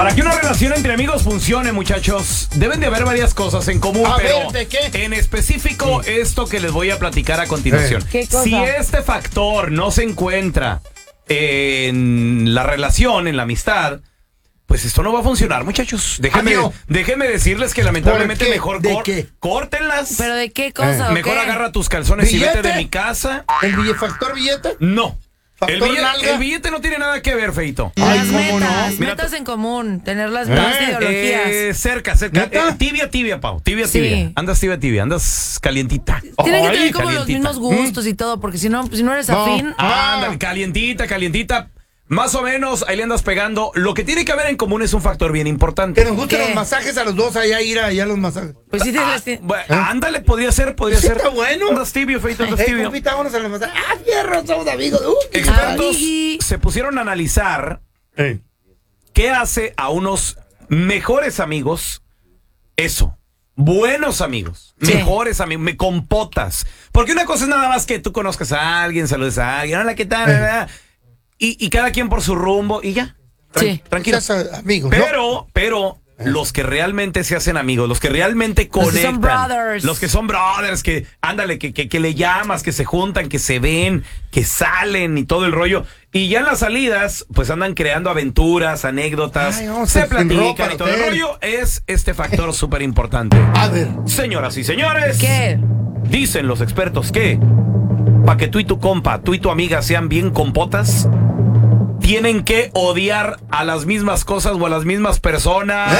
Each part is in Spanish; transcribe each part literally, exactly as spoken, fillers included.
Para que una relación entre amigos funcione, muchachos, deben de haber varias cosas en común, a pero ver, ¿de qué? en específico esto que les voy a platicar a continuación. ¿Qué cosa? Si este factor no se encuentra en la relación, en la amistad, pues esto no va a funcionar, muchachos. Déjenme, Amigo. déjenme decirles que lamentablemente ¿Por qué? mejor ¿De cor- qué? córtenlas. ¿Pero de qué cosa? o Mejor qué? agarra tus calzones y vete ¿Billete? de mi casa. ¿El bille- factor billete? No. El ¿Factor billete, nalga? el billete no tiene nada que ver, Feito. Ay, Las ¿cómo no? metas, Mira, metas en común, tener las ¿Eh? mismas ideologías. Eh, cerca, cerca. ¿Neta? Eh, tibia, tibia, Pau. Tibia, Sí. tibia. Andas tibia, tibia. Andas calientita. Tienen que Ay, tener como los calientita. mismos gustos y todo, porque si no, si no eres No. afín. Ah. Ándale, calientita, calientita. Más o menos, ahí le andas pegando. Lo que tiene que haber en común es un factor bien importante. Que nos gusten ¿Qué? los masajes a los dos, allá ir allá a los masajes. Pues sí, Ah, tienes. bueno, ándale, podría ser, podría Sí, ser. está bueno. Andas tibio, Feito, andas Eh, tibio. compita, vámonos a los masajes. ¡Ah, fierro! Somos amigos. Uh, qué Expertos Amigui. se pusieron a analizar Eh. qué hace a unos mejores amigos eso. Buenos amigos, Sí. mejores amigos, me compotas. Porque una cosa es nada más que tú conozcas a alguien, saludes a alguien, hola, ¿qué tal? Eh. Y, y cada quien por su rumbo y ya. Tran- Sí. Tranquilo. Seas, eh, amigos, ¿no? Pero, pero, los que realmente se hacen amigos, los que realmente Los que son conectan, brothers. los que son brothers, que, ándale, que, que, que le llamas, que se juntan, que se ven, que salen y todo el rollo. Y ya en las salidas, pues andan creando aventuras, anécdotas, Ay, vamos se a- sin ropa platican al y todo el hotel. rollo. Es este factor súper importante. A ver. Señoras y señores, ¿Qué? dicen los expertos que para que tú y tu compa, tú y tu amiga sean bien compotas, tienen que odiar a las mismas cosas o a las mismas personas.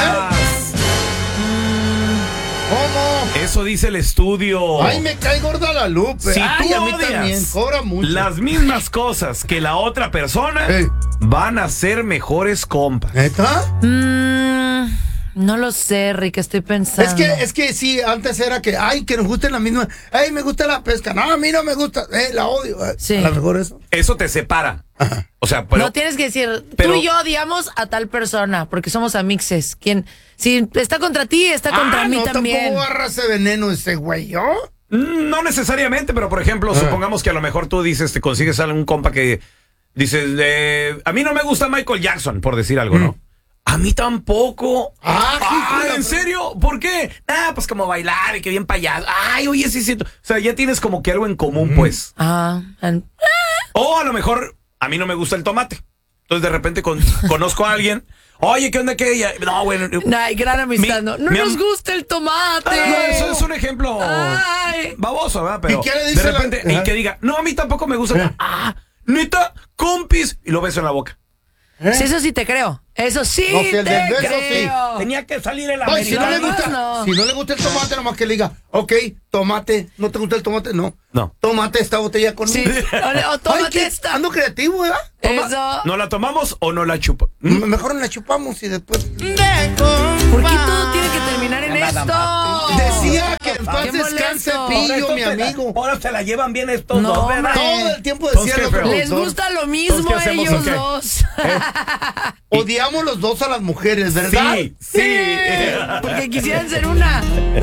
¿Cómo? Eso dice el estudio. Ay, me cae gorda la Lupe. Si Ay, tú a mí odias también. Cobra mucho. las mismas cosas que la otra persona, Ey. van a ser mejores compas. ¿Neta? Mm, no lo sé, Rick, estoy pensando. Es que, es que sí, antes era que, ay, que nos guste la misma. Ay, me gusta la pesca. No, a mí no me gusta. Eh, la odio. Eh, Sí. A lo mejor eso. Eso te separa. O sea, pero no tienes que decir, pero- tú y yo odiamos a tal persona, porque somos amixes. Quien, si está contra ti, está contra ah, mí no, también. tampoco agarra ese veneno ese güey, ¿yo? Mm, no necesariamente, pero por ejemplo, Ah. supongamos que a lo mejor tú dices, te consigues a un compa que dices, eh, a mí no me gusta Michael Jackson, por decir algo, ¿no? A mí tampoco. Ah, hijo de la- ¿en serio? ¿Por qué? Ah, pues como bailar y que bien payaso. Ay, oye, sí, sí. O sea, ya tienes como que algo en común, pues. Ah, and- O a lo mejor a mí no me gusta el tomate. Entonces de repente con- conozco a alguien. Oye, ¿qué onda que ella? No, bueno. ay, gran amistad. Mi- no no mi nos am- gusta el tomate. Ah, no, eso es un ejemplo Ay. baboso, ¿verdad? Pero ¿Y qué le dice de la- repente, y Ajá. que diga, no, a mí tampoco me gusta. Ajá. Ah, neta, compis. Y lo beso en la boca. ¿Eh? Sí, eso sí te creo. Eso sí No, si el te del beso, sí. creo. Tenía que salir el Ay, si no le americano. gusta, no. si no le gusta el tomate, nomás que le diga, ok, tomate, ¿no te gusta el tomate? No. No. Tomate esta botella conmigo. Sí. O, o Ay, tómate ¿qué? esta. Ando creativo, ¿verdad? Toma- Eso. ¿No la tomamos o no la chupa? M- Mejor la chupamos y después. ¿Por qué todo tiene que terminar en esto? Decía que en paz Qué descanse molesto. Pillo, mi amigo. Ahora se la llevan bien estos No, dos, ¿verdad? hombre. Todo el tiempo Entonces, decía el ¿qué otro feo? Les productor. gusta lo mismo Entonces, ¿qué a hacemos, ellos o qué? dos. Odiamos los dos a las mujeres, ¿verdad? Sí, sí. Porque quisieran ser una.